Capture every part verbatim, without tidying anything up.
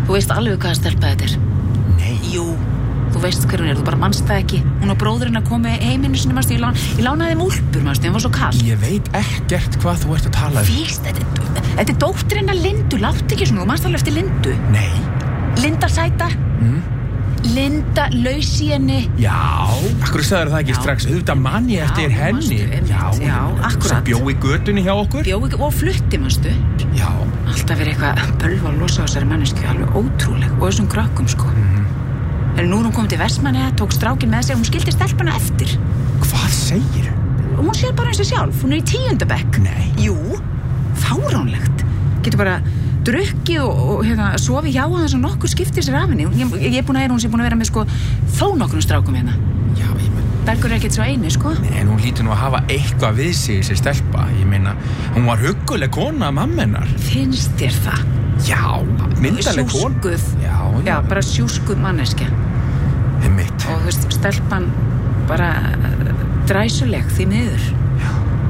Þú veist alveg hvað stelpa þetta er. Nei. Jú, þú veist hver hún er, þú bara manst það ekki. Hún og bróðurinn að koma heiminu sinni, manstu, ég, lán, ég lánaði þeim úlpur, manstu, hann var svo kall. Ég veit ekkert hvað þú ert að tala um. Víst, þetta, þetta er dóttirinn að Lindu, láttu ekki svona, þú manst alveg eftir Lindu. Nei. Linda sæta. Mm. Linda laus í henni. Já, akkur sagður það ekki já. Strax, auðvitað mann ég eftir já, henni. Manstu, já, já, akkurat. Sem bjó í götunni hjá okkur. Bjó í og flutti, manstu. Já. Alltaf verið eitthvað bölva að losa á þessari mannesku, alveg ótrúleg, og þessum krökkum, sko. Mm-hmm. En nú er hún komið til Vestmannaeyja, tók strákinn með sér, hún skildi stelpuna eftir. Hvað segir? Hún sér bara eins og sjálf, hún er í tíunda bekk. Nei. Jú, fáránlegt. Getur bara drukkið og, og hérna, sofið hjá hann þess að nokkur skiptir sér af henni. Ég, ég er búin að heyra hún sé búin að vera með sko þó nokkrum strákum hérna. Já, ég menn. Bergur er ekkert svo eini, sko. En hún lítur nú að hafa eitthvað við sig þessi stelpa. Ég meina, hún var hugguleg kona mamma hennar. Finnst þér það? Já, myndaleg kona. Sjúskuð. Já, já. Já, bara sjúskuð manneskja. Einmitt. Og þú veist, stelpan bara dræsuleg því miður. Já.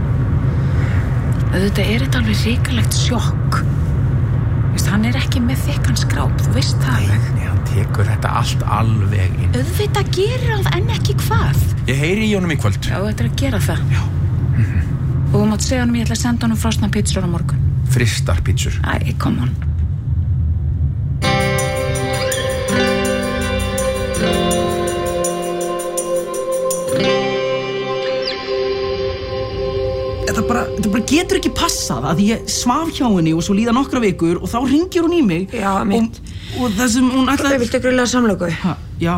Þetta er þetta alveg hrikalegt sjokk. Vist, hann er ekki með þykkan skráp, þú veist það alveg. Nei, hann tekur þetta allt alveg inn. Auðvitað gerir hann en ekki hvað? Ég heyri í honum í kvöld. Já, þetta er að gera það. Já. Mm-hmm. Og þú mátt segja honum ég ætla að senda honum frosna pítsur á morgun. Frystar pítsur. Æ, come on. Þetta bara, þetta bara getur ekki passað að ég svaf hjá henni og svo líða nokkra vikur og þá ringir hún í mig. Já, mitt. Og, og þessum hún ætlaði... Viltu grilla samlöku? Ha, já.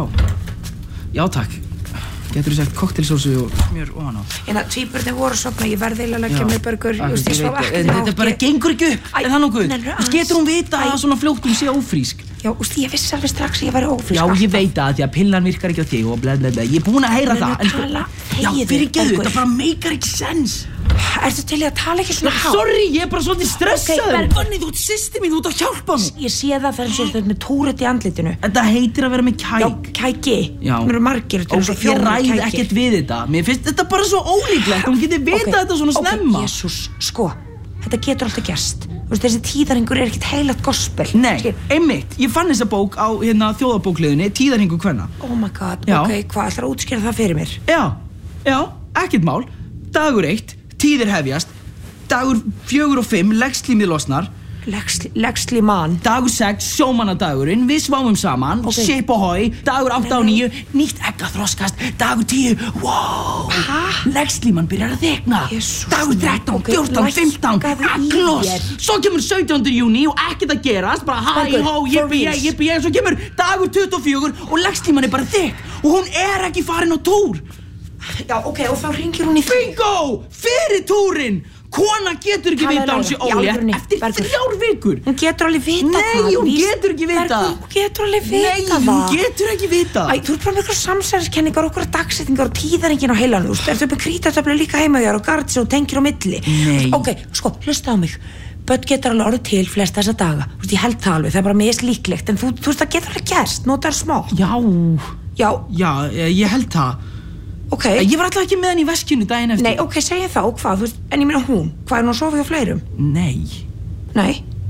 Já, takk. Geturðu sett koktelsósu og smjör ofan á. En að tvíburarnir voru að sofna, ég verði eiginlega að leggja mig Bergur. Ég Just, ég svaf veit, ekkert en þetta bara gengur ekki upp. Er það nokkuð? Þú getur hún vita að svona fljótt hún sé ófrísk. Já, úst, ég vissi alveg strax að ég væri ófrísk. Já, ég veit að því að pillan virkar ekki á þig og bla bla bla. Ég er búin að heyra það. En þú tala, já, fyrirgeðu, þetta bara meikar ekki sens. Ertu til í að tala ekki svona hátt? Sorry, ég er bara svolítið stressaður. Okay, Vanni, þú ert systir mín, þú ert að hjálpa mér. Ég sé það þegar þú ert með túrut í andlitinu. Þetta heitir að vera með kæk. Já, kæki. Já. Mér eru margir, þetta eru svo Ég fjórar ræð kækir. ekkert við þetta. Mér finnst þetta bara svo ólíklegt. Hún getur vitað okay. þetta svona snemma. Ok, Jesús, sko, þetta getur alltaf gerst. Þú veist, þessi tíðarhingur er ekkert heilagt gospel. Nei, einmitt. Ég fann þessa bók á hérna þjóðarbókliðinni, Tíðarhingur kvenna. Oh my god, Já. ok, hvað ætlar að útskýra það fyrir mér? Já, já, ekkert mál. Dagur eitt, tíðir hefjast. Dagur fjögur og fimm, legslímið losnar. Legsli, legsli mann. Dagur sex, sjómannadagurinn, við sváum saman. Ok. Ship ohoi, dagur átta og níu, nýtt egg að þroskast. Dagur tíu, wow. Hæ? Legslíman byrjar að þekna. Jesús. Dagur þrettán, Ok, fjórtán, fimmtán, lækkaðu í kloss. þér. Svo kemur sautjánda júní og ekkert að gerast, bara hæ, Bergur, hó, for jippi, ég, reals. jippi, ég. Svo kemur dagur tuttugu og fjögur og legslíman er bara þekk og hún er ekki farin á túr. Já, ok, og þá ringir hún í þig. Bingo! Fyrir túrin! Kona getur ekki Talaðu vita að hún sé í alvöru, ólétt eftir Bergur. þrjár vikur. Hún getur alveg vita Nei, það. hún víst. getur ekki vita. Bergur, hún getur alveg vita Nei, það. hún getur ekki vita. Æ, þú ert bara með eitthvað samsæriskenningar, okkur dagsetningar og tíðarengin á heilanum. Þú veist, ertu með krítartöflu líka heima þér og gards og tengir á milli. Nei. Ok, sko, hlusta á mig. Börn getur alveg orðið til flest þessa daga. Þú veist, ég held það alveg, það er bara mest líklegt. En þú, þú veist, það getur alveg gerst, notar smá. Já, Já, já, ég held það. ok. Ég var alltaf ekki með henni í veskjunni daginn eftir. Nei, ok, segja það og hvað, þú veist, en ég meina hún. Hvað er hún að sofa hjá fleirum? Nei. Nei.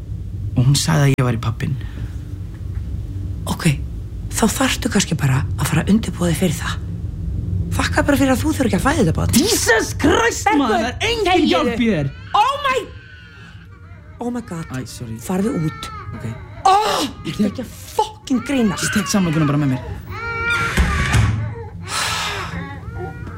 Og hún sagði að ég var í pappin. Ok, þá þarftu kannski bara að fara að undirbúa þig fyrir það. Þakka bara fyrir að þú þurfi ekki að fæða þetta barn. Jesus Christ, maður, það er engin hjálp í þér. Oh my... Oh my god. Æ, sorry. Farðu út. Ok. Oh, þetta er ekki að fucking grínast. Ég tek samlokuna bara með mér.